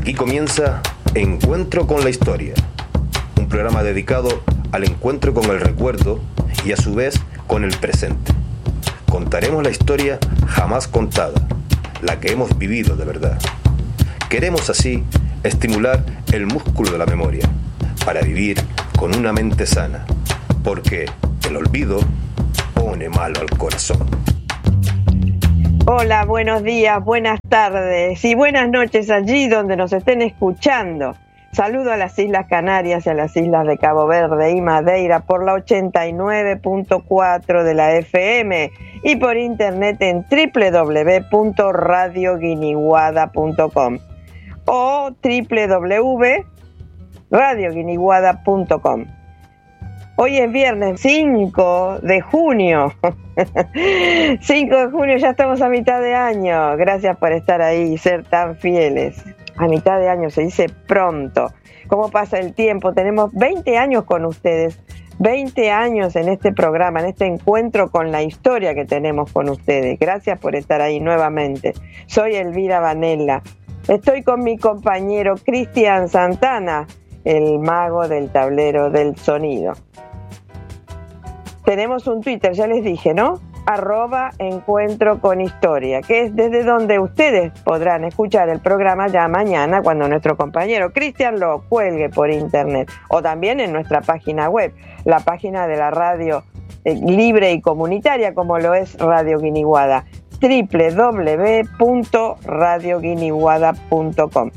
Aquí comienza Encuentro con la Historia, un programa dedicado al encuentro con el recuerdo y a su vez con el presente. Contaremos la historia jamás contada, la que hemos vivido de verdad. Queremos así estimular el músculo de la memoria para vivir con una mente sana, porque el olvido pone malo al corazón. Hola, buenos días, buenas tardes y buenas noches allí donde nos estén escuchando. Saludo a las Islas Canarias y a las Islas de Cabo Verde y Madeira por la 89.4 de la FM y por internet en www.radioguiniguada.com o www.radioguiniguada.com. Hoy es viernes 5 de junio. 5 de junio, ya estamos a mitad de año. Gracias por estar ahí y ser tan fieles. A mitad de año se dice pronto. ¿Cómo pasa el tiempo? Tenemos 20 años con ustedes. 20 años en este programa, en este encuentro con la historia que tenemos con ustedes. Gracias por estar ahí nuevamente. Soy Elvira Vanella. Estoy con mi compañero Cristian Santana, el mago del tablero del sonido. Tenemos un Twitter, ya les dije, ¿no? @encuentroconhistoria, que es desde donde ustedes podrán escuchar el programa ya mañana cuando nuestro compañero Cristian lo cuelgue por internet, o también en nuestra página web, la página de la radio libre y comunitaria como lo es Radio Guiniguada, www.radioguiniguada.com,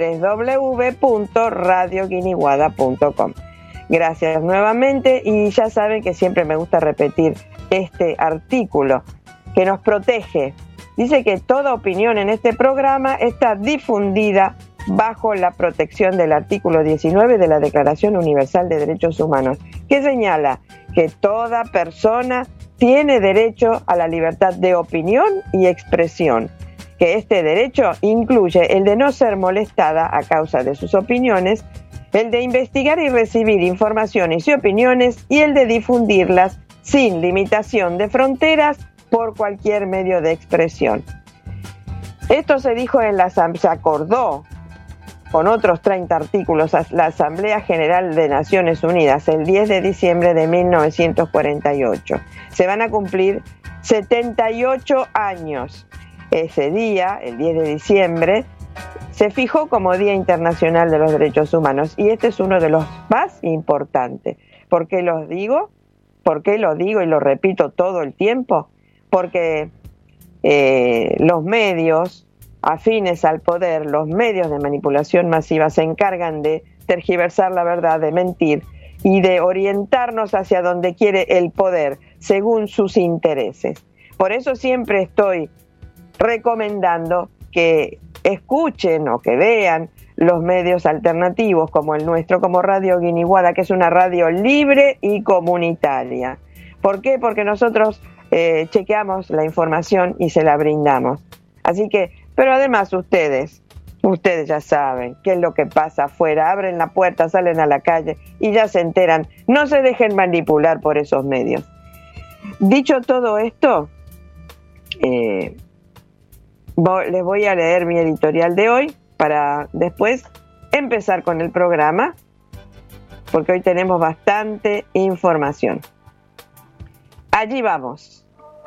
www.radioguiniguada.com. Gracias nuevamente, y ya saben que siempre me gusta repetir este artículo que nos protege. Dice que toda opinión en este programa está difundida bajo la protección del artículo 19 de la Declaración Universal de Derechos Humanos, que señala que toda persona tiene derecho a la libertad de opinión y expresión, que este derecho incluye el de no ser molestada a causa de sus opiniones, el de investigar y recibir informaciones y opiniones, y el de difundirlas sin limitación de fronteras por cualquier medio de expresión. Esto se dijo se acordó con otros 30 artículos la Asamblea General de Naciones Unidas el 10 de diciembre de 1948. Se van a cumplir 78 años. Ese día, el 10 de diciembre, se fijó como Día Internacional de los Derechos Humanos, y este es uno de los más importantes. ¿Por qué lo digo? ¿Por qué lo digo y lo repito todo el tiempo? Porque los medios afines al poder, los medios de manipulación masiva, se encargan de tergiversar la verdad, de mentir y de orientarnos hacia donde quiere el poder, según sus intereses. Por eso siempre estoy recomendando que escuchen o que vean los medios alternativos como el nuestro, como Radio Guiniguada, que es una radio libre y comunitaria. ¿Por qué? Porque nosotros chequeamos la información y se la brindamos. Así que, pero además ustedes ya saben qué es lo que pasa afuera, abren la puerta, salen a la calle y ya se enteran. No se dejen manipular por esos medios. Dicho todo esto, les voy a leer mi editorial de hoy para después empezar con el programa, porque hoy tenemos bastante información. Allí vamos.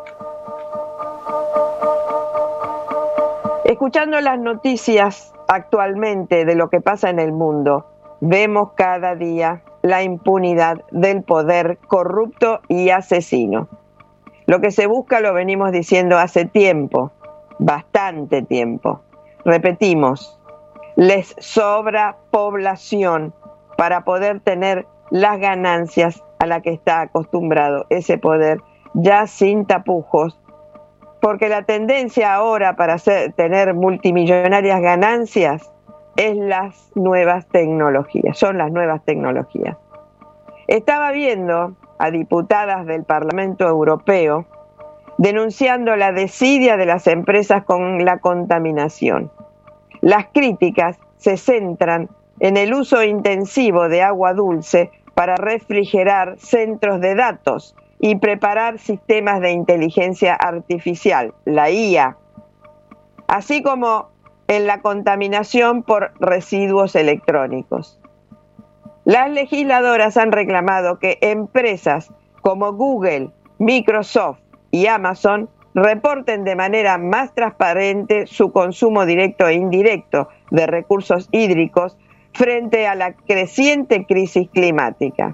Escuchando las noticias actualmente de lo que pasa en el mundo, vemos cada día la impunidad del poder corrupto y asesino. Lo que se busca lo venimos diciendo hace tiempo, bastante tiempo. Repetimos, les sobra población para poder tener las ganancias a las que está acostumbrado ese poder, ya sin tapujos, porque la tendencia ahora para tener multimillonarias ganancias es las nuevas tecnologías, son las nuevas tecnologías. Estaba viendo a diputadas del Parlamento Europeo denunciando la desidia de las empresas con la contaminación. Las críticas se centran en el uso intensivo de agua dulce para refrigerar centros de datos y preparar sistemas de inteligencia artificial, la IA, así como en la contaminación por residuos electrónicos. Las legisladoras han reclamado que empresas como Google, Microsoft y Amazon reporten de manera más transparente su consumo directo e indirecto de recursos hídricos frente a la creciente crisis climática.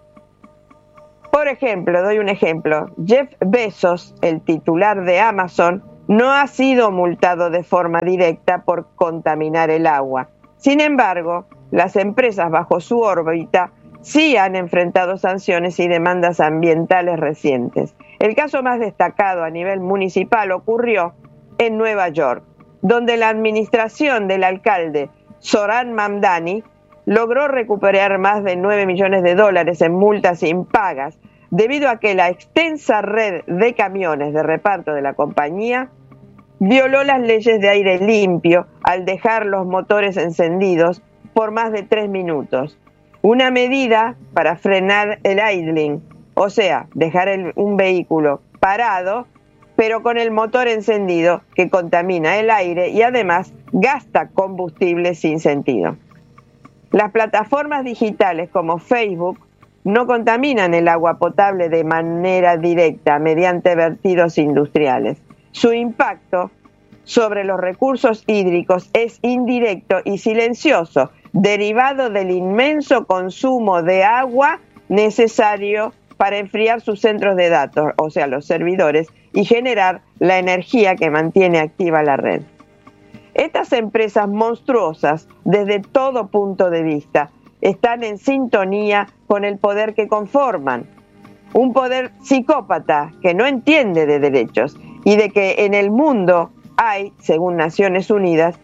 Por ejemplo, doy un ejemplo, Jeff Bezos, el titular de Amazon, no ha sido multado de forma directa por contaminar el agua. Sin embargo, las empresas bajo su órbita sí han enfrentado sanciones y demandas ambientales recientes. El caso más destacado a nivel municipal ocurrió en Nueva York, donde la administración del alcalde Zohran Mamdani logró recuperar más de 9 millones de dólares en multas impagas debido a que la extensa red de camiones de reparto de la compañía violó las leyes de aire limpio al dejar los motores encendidos por más de 3 minutos. Una medida para frenar el idling, o sea, dejar un vehículo parado, pero con el motor encendido, que contamina el aire y además gasta combustible sin sentido. Las plataformas digitales como Facebook no contaminan el agua potable de manera directa mediante vertidos industriales. Su impacto sobre los recursos hídricos es indirecto y silencioso, derivado del inmenso consumo de agua necesario para enfriar sus centros de datos, o sea, los servidores, y generar la energía que mantiene activa la red. Estas empresas monstruosas, desde todo punto de vista, están en sintonía con el poder que conforman. Un poder psicópata que no entiende de derechos y de que en el mundo hay, según Naciones Unidas,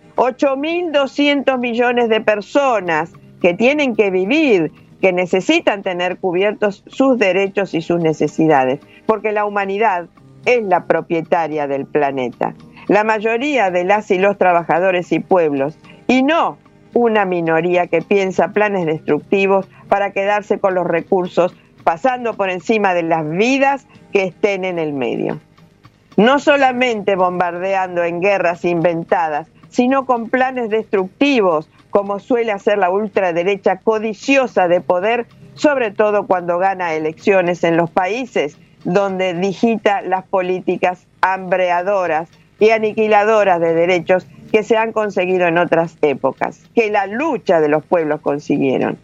8.200 millones de personas que tienen que vivir, que necesitan tener cubiertos sus derechos y sus necesidades, porque la humanidad es la propietaria del planeta. La mayoría de las y los trabajadores y pueblos, y no una minoría que piensa planes destructivos para quedarse con los recursos, pasando por encima de las vidas que estén en el medio. No solamente bombardeando en guerras inventadas, sino con planes destructivos, como suele hacer la ultraderecha codiciosa de poder, sobre todo cuando gana elecciones en los países donde digita las políticas hambreadoras y aniquiladoras de derechos que se han conseguido en otras épocas, que la lucha de los pueblos consiguieron.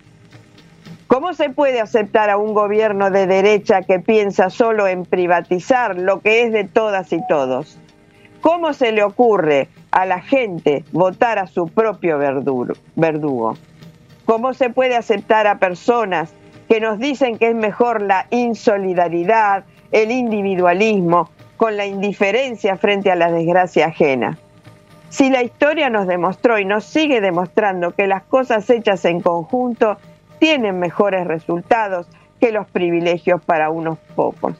¿Cómo se puede aceptar a un gobierno de derecha que piensa solo en privatizar lo que es de todas y todos? ¿Cómo se le ocurre a la gente votar a su propio verdugo? ¿Cómo se puede aceptar a personas que nos dicen que es mejor la insolidaridad, el individualismo, con la indiferencia frente a la desgracia ajena? Si la historia nos demostró y nos sigue demostrando que las cosas hechas en conjunto tienen mejores resultados que los privilegios para unos pocos.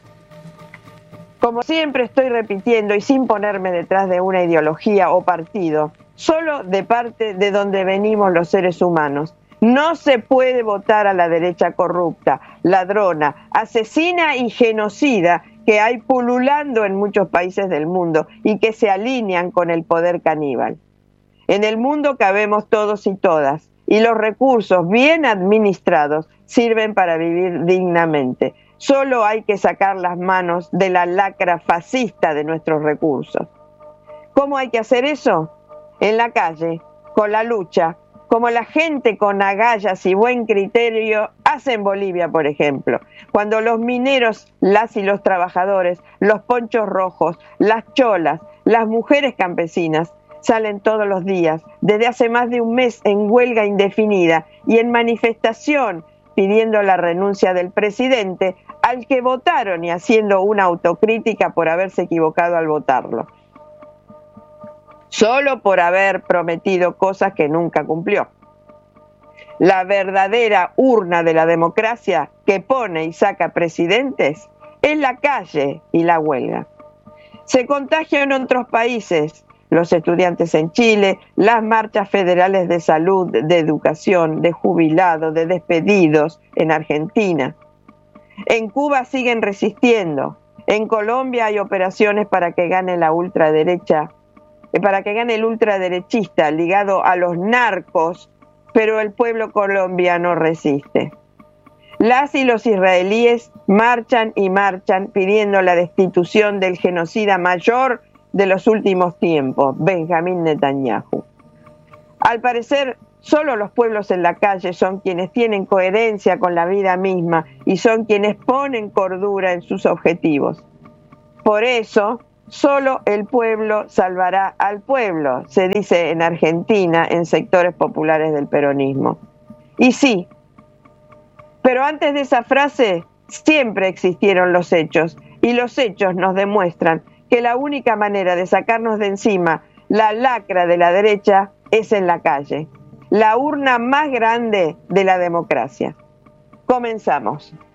Como siempre estoy repitiendo y sin ponerme detrás de una ideología o partido, solo de parte de donde venimos los seres humanos. No se puede votar a la derecha corrupta, ladrona, asesina y genocida que hay pululando en muchos países del mundo y que se alinean con el poder caníbal. En el mundo cabemos todos y todas, y los recursos bien administrados sirven para vivir dignamente. Solo hay que sacar las manos de la lacra fascista de nuestros recursos. ¿Cómo hay que hacer eso? En la calle, con la lucha, como la gente con agallas y buen criterio hace en Bolivia, por ejemplo, cuando los mineros, las y los trabajadores, los ponchos rojos, las cholas, las mujeres campesinas, salen todos los días, desde hace más de un mes en huelga indefinida y en manifestación pidiendo la renuncia del presidente al que votaron y haciendo una autocrítica por haberse equivocado al votarlo. Solo por haber prometido cosas que nunca cumplió. La verdadera urna de la democracia que pone y saca presidentes es la calle y la huelga. Se contagia en otros países, los estudiantes en Chile, las marchas federales de salud, de educación, de jubilados, de despedidos en Argentina. En Cuba siguen resistiendo. En Colombia hay operaciones para que gane la ultraderecha para que gane el ultraderechista ligado a los narcos, pero el pueblo colombiano resiste. Las y los israelíes marchan y marchan pidiendo la destitución del genocida mayor de los últimos tiempos, Benjamín Netanyahu. Al parecer, solo los pueblos en la calle son quienes tienen coherencia con la vida misma y son quienes ponen cordura en sus objetivos. Por eso, solo el pueblo salvará al pueblo, se dice en Argentina en sectores populares del peronismo. Y sí, pero antes de esa frase siempre existieron los hechos, y los hechos nos demuestran que la única manera de sacarnos de encima la lacra de la derecha es en la calle, la urna más grande de la democracia. Comenzamos.